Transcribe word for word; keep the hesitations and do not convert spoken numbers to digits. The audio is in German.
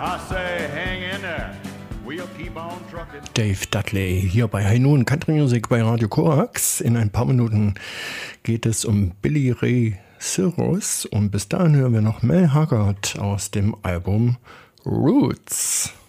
Dave Dudley hier bei High Noon Country Music bei Radio Korax. In ein paar Minuten geht es um Billy Ray Cyrus und bis dahin hören wir noch Mel Haggard aus dem Album Roots.